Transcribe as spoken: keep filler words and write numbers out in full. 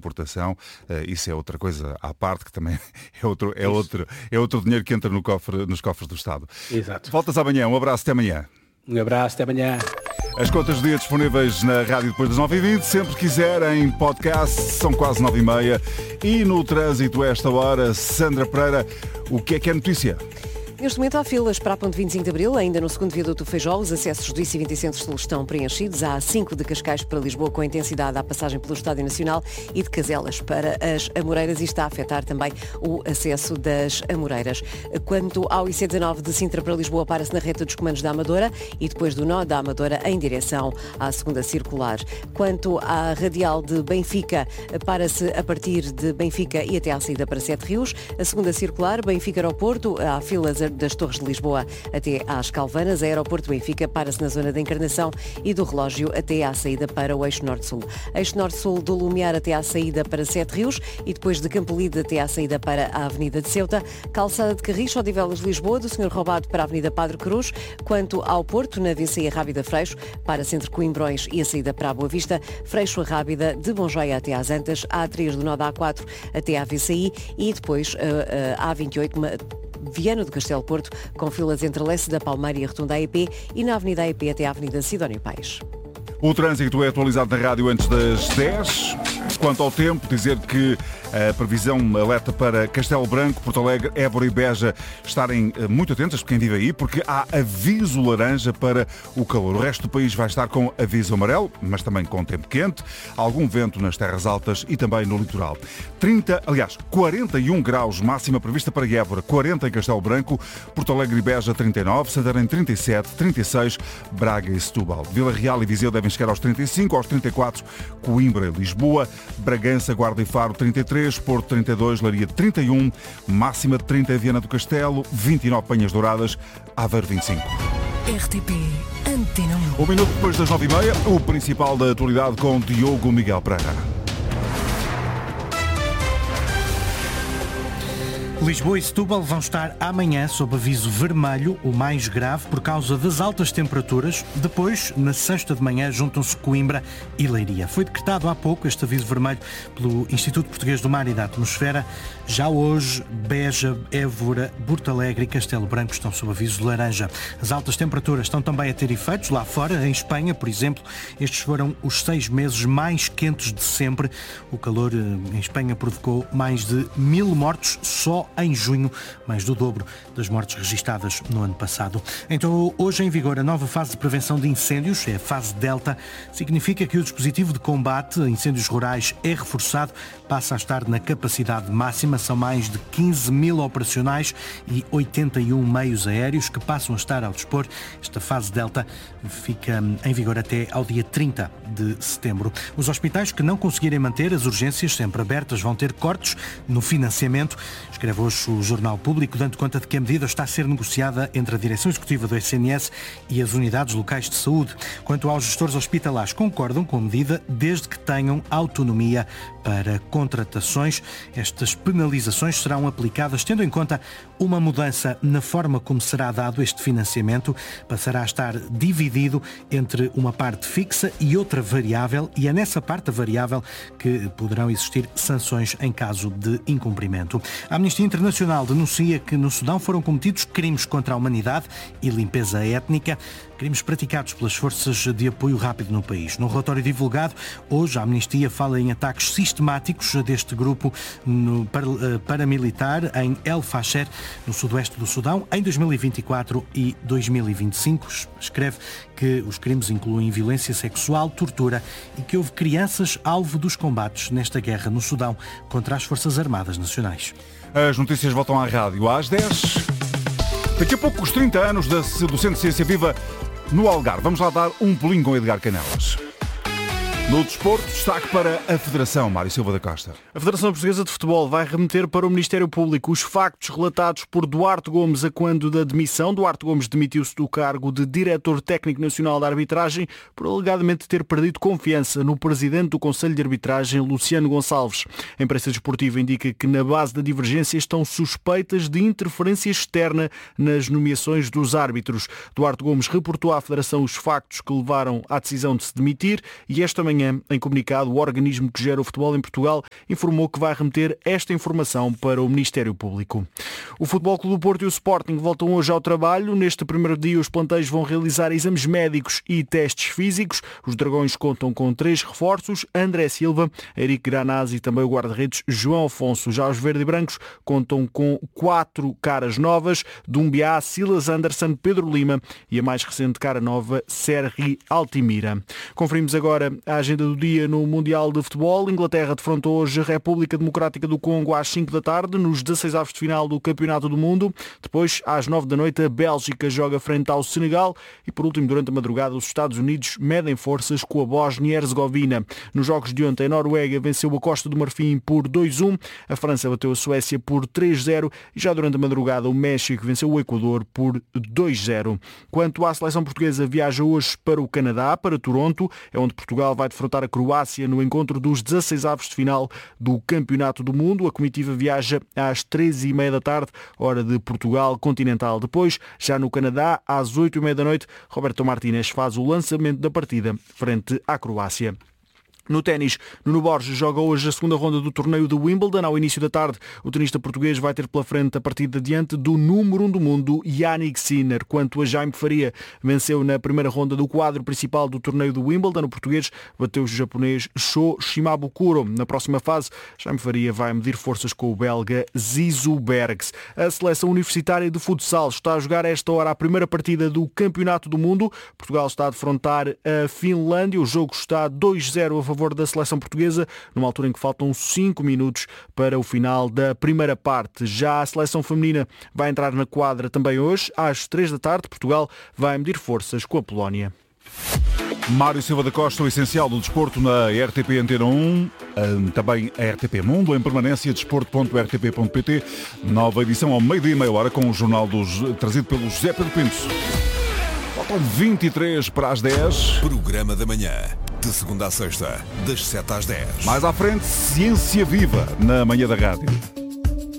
importação, isso é outra coisa à parte, que também é outro, é outro, é outro dinheiro que entra no cofre, nos cofres do Estado. Exato. Voltas amanhã, um abraço, até amanhã. Um abraço, até amanhã. As contas do dia disponíveis na rádio depois das nove e vinte, sempre quiser, em podcast, são quase nove e meia. E no trânsito, a esta hora, Sandra Pereira, o que é que é notícia? Neste momento há filas para a ponte vinte e cinco de Abril, ainda no segundo viaduto Feijó, os acessos do I C vinte e Centro-Sul estão preenchidos. Há A cinco de Cascais para Lisboa, com intensidade à passagem pelo Estádio Nacional, e de Caselas para as Amoreiras, e está a afetar também o acesso das Amoreiras. Quanto ao I C dezanove de Sintra para Lisboa, para-se na reta dos comandos da Amadora e depois do nó da Amadora em direção à segunda circular. Quanto à radial de Benfica, para-se a partir de Benfica e até à saída para Sete Rios. A segunda circular, Benfica Aeroporto, há filas das Torres de Lisboa até às Calvanas. A Aeroporto Benfica para-se na zona da Encarnação e do Relógio até à saída para o Eixo Norte-Sul. Eixo Norte-Sul do Lumiar até à saída para Sete Rios e depois de Campolide até à saída para a Avenida de Ceuta. Calçada de Carris, Odivelas de Lisboa, do Senhor Roubado para a Avenida Padre Cruz. Quanto ao Porto, na V C I Rábida Freixo, para-se entre Coimbrões e a saída para a Boa Vista. Freixo a Rábida, de Bonjoia até às Antas. A A três do nó da A quatro até à V C I e depois a A vinte e oito... Viana do Castelo Porto, com filas entre Lesse da Palmeira e a Rotunda A E P e na Avenida A E P até à Avenida Sidónio Paes. O trânsito é atualizado na rádio antes das dez. Quanto ao tempo, dizer que a previsão alerta para Castelo Branco, Porto Alegre, Évora e Beja estarem muito atentas, quem vive aí, porque há aviso laranja para o calor. O resto do país vai estar com aviso amarelo, mas também com tempo quente, algum vento nas terras altas e também no litoral. trinta, aliás, quarenta e um graus máxima prevista para Évora, quarenta em Castelo Branco, Porto Alegre e Beja trinta e nove, Santarém trinta e sete, trinta e seis, Braga e Setúbal. Vila Real e Viseu devem chegar aos trinta e cinco, aos trinta e quatro, Coimbra e Lisboa, Bragança, Guarda e Faro trinta e três, Porto trinta e dois, Leiria trinta e um, máxima de trinta em Viana do Castelo, vinte e nove Penhas Douradas, Aveiro vinte e cinco. R T P Antena um. Um minuto depois das nove e meia, o principal da atualidade com Diogo Miguel Pereira. Lisboa e Setúbal vão estar amanhã sob aviso vermelho, o mais grave, por causa das altas temperaturas. Depois, na sexta de manhã, juntam-se Coimbra e Leiria. Foi decretado há pouco este aviso vermelho pelo Instituto Português do Mar e da Atmosfera. Já hoje, Beja, Évora, Porto Alegre e Castelo Branco estão sob aviso laranja. As altas temperaturas estão também a ter efeitos lá fora. Em Espanha, por exemplo, estes foram os seis meses mais quentes de sempre. O calor em Espanha provocou mais de mil mortos só em junho, mais do dobro das mortes registadas no ano passado. Então, hoje em vigor a nova fase de prevenção de incêndios, é a fase Delta. Significa que o dispositivo de combate a incêndios rurais é reforçado, passa a estar na capacidade máxima. São mais de quinze mil operacionais e oitenta e um meios aéreos que passam a estar ao dispor. Esta fase Delta fica em vigor até ao dia trinta de setembro. Os hospitais que não conseguirem manter as urgências sempre abertas vão ter cortes no financiamento. Escreve hoje o Jornal Público, dando conta de que a medida está a ser negociada entre a Direção Executiva do S N S e as unidades locais de saúde. Quanto aos gestores hospitalares, concordam com a medida desde que tenham autonomia para contratações. Estas penalizações serão aplicadas tendo em conta uma mudança na forma como será dado este financiamento. Passará a estar dividido entre uma parte fixa e outra variável, e é nessa parte variável que poderão existir sanções em caso de incumprimento. A Amnistia Internacional denuncia que no Sudão foram cometidos crimes contra a humanidade e limpeza étnica, crimes praticados pelas forças de apoio rápido no país. No relatório divulgado, hoje a Amnistia fala em ataques sistemáticos deste grupo no paramilitar em El Fasher, no sudoeste do Sudão, em dois mil e vinte e quatro e dois mil e vinte e cinco. Escreve que os crimes incluem violência sexual, tortura e que houve crianças alvo dos combates nesta guerra no Sudão contra as Forças Armadas Nacionais. As notícias voltam à rádio às dez. Daqui a pouco os trinta anos do Centro de Ciência Viva no Algarve. Vamos lá dar um pulinho com Edgar Canelas. No desporto, destaque para a Federação, Mário Silva da Costa. A Federação Portuguesa de Futebol vai remeter para o Ministério Público os factos relatados por Duarte Gomes a quando da demissão. Duarte Gomes demitiu-se do cargo de Diretor Técnico Nacional da Arbitragem por alegadamente ter perdido confiança no Presidente do Conselho de Arbitragem, Luciano Gonçalves. A imprensa desportiva indica que na base da divergência estão suspeitas de interferência externa nas nomeações dos árbitros. Duarte Gomes reportou à Federação os factos que levaram à decisão de se demitir e esta manhã manhã, em comunicado, o organismo que gera o futebol em Portugal informou que vai remeter esta informação para o Ministério Público. O Futebol Clube do Porto e o Sporting voltam hoje ao trabalho. Neste primeiro dia, os plantéis vão realizar exames médicos e testes físicos. Os Dragões contam com três reforços: André Silva, Eric Granazzi e também o guarda-redes João Afonso. Já os verde e brancos contam com quatro caras novas: Dumbiá, Silas Anderson, Pedro Lima e a mais recente cara nova, Sergi Altimira. Conferimos agora a agenda do dia no Mundial de Futebol. Inglaterra defrontou hoje a República Democrática do Congo às cinco da tarde, nos dezasseis avos de final do Campeonato do Mundo. Depois, às nove da noite, a Bélgica joga frente ao Senegal e, por último, durante a madrugada, os Estados Unidos medem forças com a Bósnia e Herzegovina. Nos jogos de ontem, a Noruega venceu a Costa do Marfim por dois a um, a França bateu a Suécia por três a zero e já durante a madrugada o México venceu o Equador por dois a zero. Quanto à seleção portuguesa, viaja hoje para o Canadá, para Toronto, é onde Portugal vai defrontar a Croácia no encontro dos dezasseis avos de final do Campeonato do Mundo. A comitiva viaja às treze e meia da tarde, hora de Portugal continental. Depois, já no Canadá, às oito e meia da noite, Roberto Martínez faz o lançamento da partida frente à Croácia. No ténis, Nuno Borges joga hoje a segunda ronda do torneio de Wimbledon. Ao início da tarde, o tenista português vai ter pela frente a partida diante do número um do mundo, Jannik Sinner. Quanto a Jaime Faria, venceu na primeira ronda do quadro principal do torneio de Wimbledon. O português bateu o japonês Sho Shimabukuro. Na próxima fase, Jaime Faria vai medir forças com o belga Zizou Bergs. A seleção universitária de futsal está a jogar a esta hora a primeira partida do Campeonato do Mundo. Portugal está a defrontar a Finlândia. O jogo está dois a zero a favor da seleção portuguesa, numa altura em que faltam cinco minutos para o final da primeira parte. Já a seleção feminina vai entrar na quadra também hoje, às três da tarde. Portugal vai medir forças com a Polónia. Mário Silva da Costa, o essencial do desporto na R T P Antena um, também a R T P Mundo, em permanência, desporto ponto r t p ponto p t. Nova edição ao meio-dia e meia hora com o jornal dos, trazido pelo José Pedro Pinto. Faltam vinte e três para as dez. Programa da manhã. De segunda a sexta, das sete às dez. Mais à frente, Ciência Viva, na manhã da rádio.